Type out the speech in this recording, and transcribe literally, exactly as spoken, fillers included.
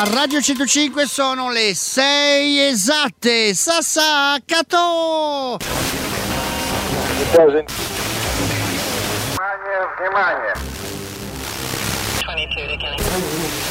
Radio centocinque sono le sei esatte. Sassacato. Внимание, внимание.